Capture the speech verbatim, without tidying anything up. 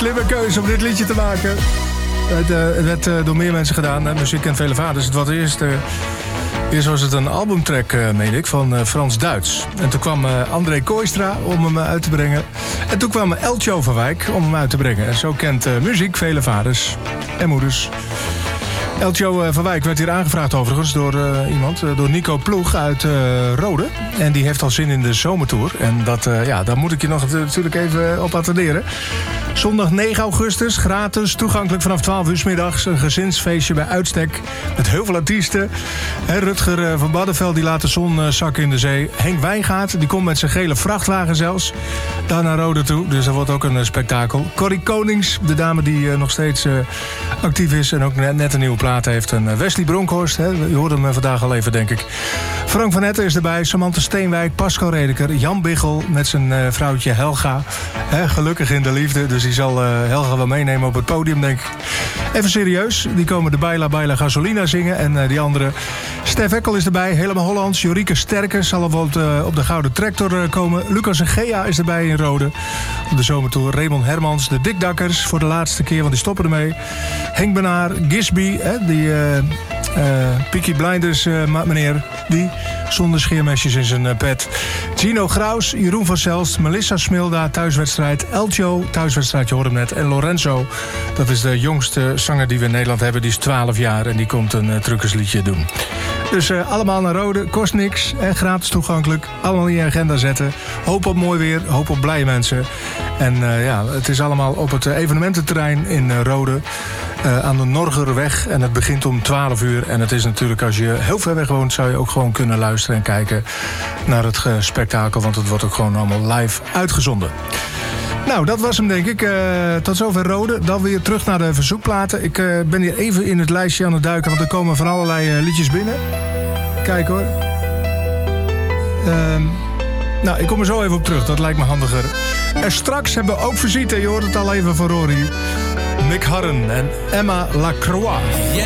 slimme keuze om dit liedje te maken. Het, uh, het werd uh, door meer mensen gedaan. Uh, Muziek kent vele vaders. Het was eerst, uh, eerst was het een albumtrack, uh, meen ik, van uh, Frans Duits. En toen kwam uh, André Kooistra om hem uh, uit te brengen. En toen kwam Eltjo van Wijk om hem uit te brengen. En zo kent uh, muziek vele vaders en moeders. Eltjo van Wijk werd hier aangevraagd overigens door uh, iemand, uh, door Nico Ploeg uit uh, Rode. En die heeft al zin in de zomertour. En dat, uh, ja, daar moet ik je nog natuurlijk even op attenderen. Zondag negen augustus, gratis, toegankelijk vanaf twaalf uur 's middags. Een gezinsfeestje bij uitstek met heel veel artiesten. He, Rutger uh, van Baddenveld die laat de zon uh, zakken in de zee. Henk Wijngaard, die komt met zijn gele vrachtwagen zelfs daar naar Rode toe. Dus dat wordt ook een uh, spektakel. Corrie Konings, de dame die uh, nog steeds uh, actief is en ook net, net een nieuwe plaat heeft. En uh, Wesley Bronkhorst, he, je hoorde hem uh, vandaag al even, denk ik. Frank van Etten is erbij, Samantha Steenwijk, Pascal Redeker, Jan Biggel met zijn uh, vrouwtje Helga. He, gelukkig in de liefde, dus die zal uh, Helga wel meenemen op het podium, denk ik. Even serieus, die komen de Baila Baila Gasolina zingen. En uh, die andere, Stef Ekkel is erbij, helemaal Hollands. Jorike Sterkes zal op, uh, op de Gouden Tractor uh, komen. Lucas en Gea is erbij in Rode op de zomertour. Raymond Hermans, de Dikdakkers voor de laatste keer, want die stoppen ermee. Henk Benaar, Gisby, hè, die uh, uh, Peaky Blinders uh, meneer, die zonder scheermesjes in zijn uh, pet. Gino Graus, Jeroen van Zelst, Melissa Smilda, thuiswedstrijd. Eltjo, thuiswedstrijd, je hoort hem net. En Lorenzo, dat is de jongste zanger die we in Nederland hebben. Die is twaalf jaar en die komt een uh, truckersliedje doen. Dus uh, allemaal naar Rode, kost niks en gratis toegankelijk. Allemaal in je agenda zetten. Hoop op mooi weer, hoop op blije mensen. En uh, ja, het is allemaal op het uh, evenemententerrein in uh, Rode. Uh, aan de Norgerweg. En het begint om twaalf uur. En het is natuurlijk, als je heel ver weg woont, zou je ook gewoon kunnen luisteren en kijken naar het uh, spektakel. Want het wordt ook gewoon allemaal live uitgezonden. Nou, dat was hem, denk ik. Uh, tot zover Rode. Dan weer terug naar de verzoekplaten. Ik uh, ben hier even in het lijstje aan het duiken, want er komen van allerlei uh, liedjes binnen. Kijk hoor. Uh, nou, ik kom er zo even op terug. Dat lijkt me handiger. En straks hebben we ook visite. Je hoort het al even van Rory. Mick Harren en Emma Lacroix.